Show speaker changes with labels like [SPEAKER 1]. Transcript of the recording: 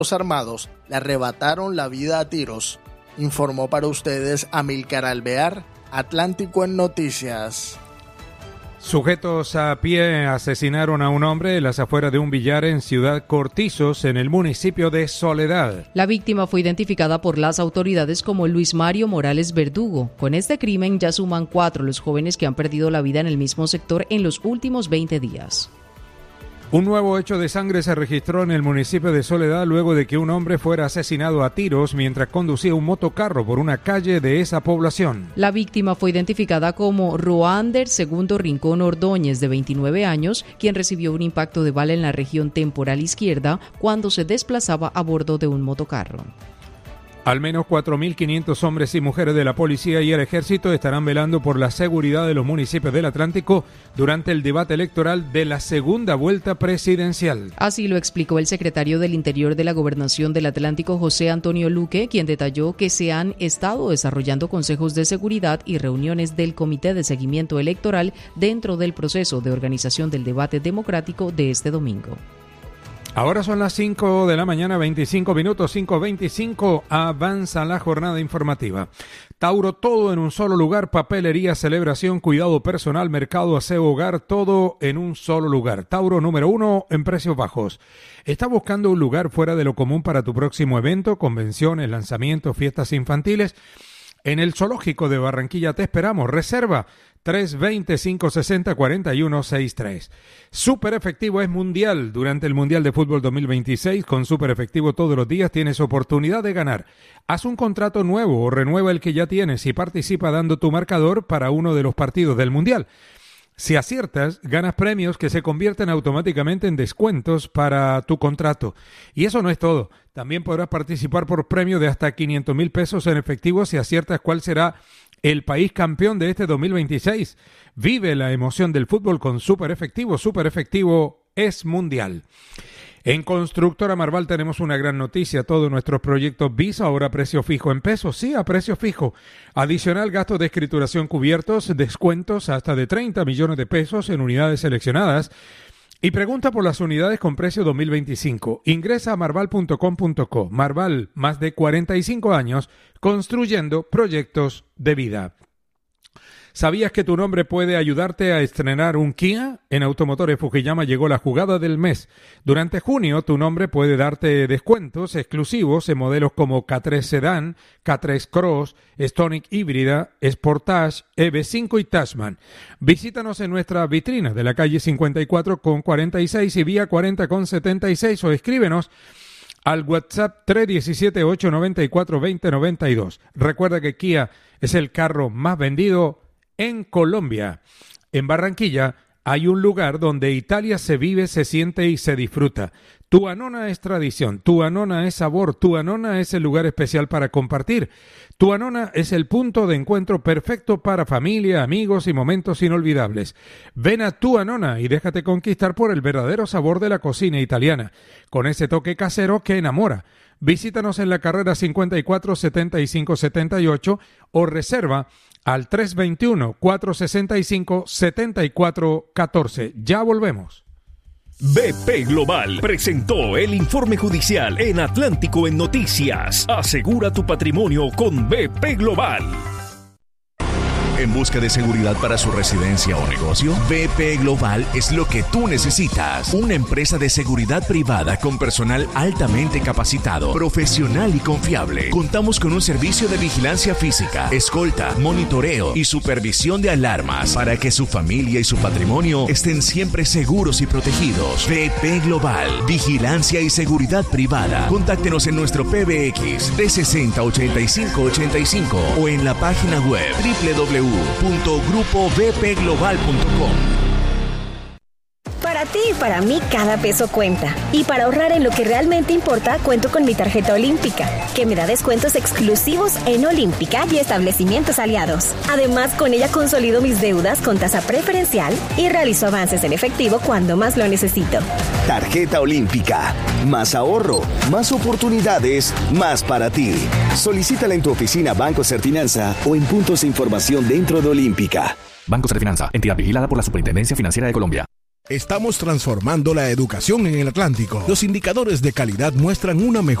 [SPEAKER 1] armados le arrebataron la vida a tiros. Informó para ustedes Amílcar Alvear, Atlántico en Noticias.
[SPEAKER 2] Sujetos a pie asesinaron a un hombre en las afueras de un billar en Ciudad Cortizos, en el municipio de Soledad.
[SPEAKER 3] La víctima fue identificada por las autoridades como Luis Mario Morales Verdugo. Con este crimen ya suman 4 los jóvenes que han perdido la vida en el mismo sector en los últimos 20 días.
[SPEAKER 2] Un nuevo hecho de sangre se registró en el municipio de Soledad luego de que un hombre fuera asesinado a tiros mientras conducía un motocarro por una calle de esa población.
[SPEAKER 3] La víctima fue identificada como Roander Segundo Rincón Ordóñez, de 29 años, quien recibió un impacto de bala en la región temporal izquierda cuando se desplazaba a bordo de un motocarro.
[SPEAKER 2] Al menos 4.500 hombres y mujeres de la policía y el ejército estarán velando por la seguridad de los municipios del Atlántico durante el debate electoral de la segunda vuelta presidencial.
[SPEAKER 3] Así lo explicó el secretario del Interior de la Gobernación del Atlántico, José Antonio Luque, quien detalló que se han estado desarrollando consejos de seguridad y reuniones del Comité de Seguimiento Electoral dentro del proceso de organización del debate democrático de este domingo.
[SPEAKER 2] Ahora son las 5 de la mañana, 25 minutos, 5:25, avanza la jornada informativa. Tauro, todo en un solo lugar, papelería, celebración, cuidado personal, mercado, aseo, hogar, todo en un solo lugar. Tauro, número 1 en precios bajos. ¿Estás buscando un lugar fuera de lo común para tu próximo evento, convenciones, lanzamientos, fiestas infantiles? En el Zoológico de Barranquilla te esperamos. Reserva 320-560-4163. Súper Efectivo es mundial. Durante el Mundial de Fútbol 2026, con Súper Efectivo todos los días tienes oportunidad de ganar. Haz un contrato nuevo o renueva el que ya tienes y participa dando tu marcador para uno de los partidos del Mundial. Si aciertas, ganas premios que se convierten automáticamente en descuentos para tu contrato. Y eso no es todo. También podrás participar por premio de hasta 500,000 pesos en efectivo si aciertas cuál será el país campeón de este 2026. Vive la emoción del fútbol con Súper Efectivo. Súper Efectivo es mundial. En Constructora Marval tenemos una gran noticia. Todos nuestros proyectos BIS ahora a precio fijo en pesos. Sí, a precio fijo. Adicional, gastos de escrituración cubiertos, descuentos hasta de 30 millones de pesos en unidades seleccionadas. Y pregunta por las unidades con precio 2025. Ingresa a marval.com.co. Marval, más de 45 años construyendo proyectos de vida. ¿Sabías que tu nombre puede ayudarte a estrenar un Kia? En Automotores Fujiyama llegó la jugada del mes. Durante junio, tu nombre puede darte descuentos exclusivos en modelos como K3 Sedan, K3 Cross, Stonic Híbrida, Sportage, EV5 y Tashman. Visítanos en nuestra vitrina de la calle 54 con 46 y vía 40 con 76 o escríbenos al WhatsApp 317-894-2092. Recuerda que Kia es el carro más vendido en Colombia. En Barranquilla hay un lugar donde Italia se vive, se siente y se disfruta. Tuanona es tradición, Tuanona es sabor, Tuanona es el lugar especial para compartir. Tuanona es el punto de encuentro perfecto para familia, amigos y momentos inolvidables. Ven a Tuanona y déjate conquistar por el verdadero sabor de la cocina italiana, con ese toque casero que enamora. Visítanos en la carrera 54 75 78 o reserva al 321-465-7414. Ya volvemos.
[SPEAKER 4] BP Global presentó el informe judicial en Atlántico en Noticias. Asegura tu patrimonio con BP Global. ¿En busca de seguridad para su residencia o negocio? BP Global es lo que tú necesitas. Una empresa de seguridad privada con personal altamente capacitado, profesional y confiable. Contamos con un servicio de vigilancia física, escolta, monitoreo y supervisión de alarmas para que su familia y su patrimonio estén siempre seguros y protegidos. BP Global, vigilancia y seguridad privada. Contáctenos en nuestro PBX 360-8585 o en la página web www.grupobpglobal.com.
[SPEAKER 5] Para ti y para mí cada peso cuenta. Y para ahorrar en lo que realmente importa, cuento con mi tarjeta Olímpica, que me da descuentos exclusivos en Olímpica y establecimientos aliados. Además, con ella consolido mis deudas con tasa preferencial y realizo avances en efectivo cuando más lo necesito.
[SPEAKER 6] Tarjeta Olímpica. Más ahorro, más oportunidades, más para ti. Solicítala en tu oficina Banco Serfinanza o en puntos de información dentro de Olímpica.
[SPEAKER 7] Banco Serfinanza, entidad vigilada por la Superintendencia Financiera de Colombia. Estamos transformando la educación en el Atlántico. Los indicadores de calidad muestran una mejor